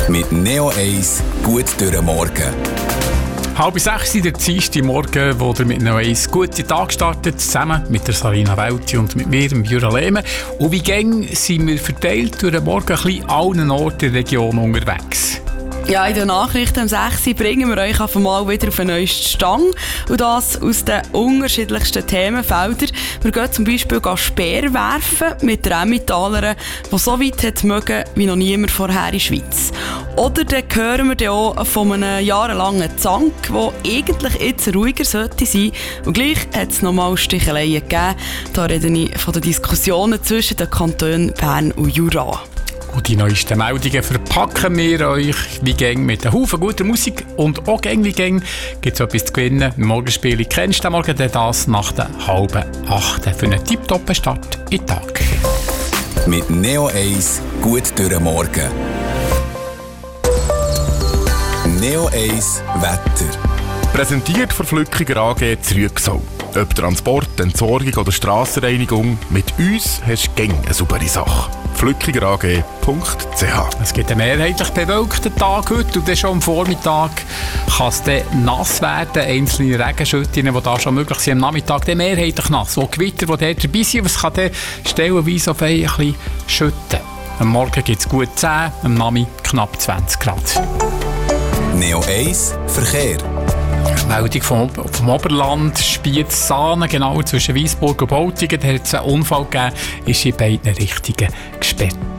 Mit Neo 1 gut durch den Morgen. 5:30 der Dienstagmorgen, wo ihr mit Neo 1 guten Tag startet, zusammen mit der Sarina Welti und mit mir, dem Jura Lehmann. Und wie gäng sind wir verteilt durch den Morgen ein bisschen allen Orten in der Region unterwegs. Ja, in den Nachrichten um 6 Uhr bringen wir euch auf einmal wieder auf den neuesten Stand. Und das aus den unterschiedlichsten Themenfeldern. Wir gehen zum Beispiel Speer werfen mit der Emmentaler, die so weit hat mögen wie noch niemand vorher in der Schweiz. Oder dann hören wir dann auch von einem jahrelangen Zank, der eigentlich jetzt ruhiger sollte sein. Und gleich hat es nochmal Sticheleien gegeben. Da rede ich von den Diskussionen zwischen den Kantonen Bern und Jura. Und die neuesten Meldungen verpacken wir euch wie gäng mit einem Haufen guter Musik. Und auch gäng wie gäng gibt es etwas zu gewinnen. Im Morgenspiel kennst du den Morgen, denn das nach der 7:30 für einen tipptoppen Start in den Tag. Mit Neo 1 gut durch den Morgen. Neo 1 Wetter. Präsentiert von Flückiger AG Zrügsau. Ob Transport, Entsorgung oder Strassenreinigung, mit uns hast du gäng eine saubere Sache. flückigerag.ch. Es gibt einen mehrheitlich bewölkten Tag heute und dann schon am Vormittag kann es dann nass werden. Einzelne Regenschütten, die da schon möglich sind, am Nachmittag dann mehrheitlich nass. Wo Gewitter, die dort dabei sind, was kann dann stellenweise auf ein bisschen schütten. Am Morgen gibt es gut 10, am Nachmittag knapp 20 Grad. Neo 1 Verkehr. Meldung vom Oberland, Spiez-Sahnen, genau zwischen Weisburg und Bautigen. Da hat es einen Unfall gegeben, ist in beiden Richtungen gesperrt.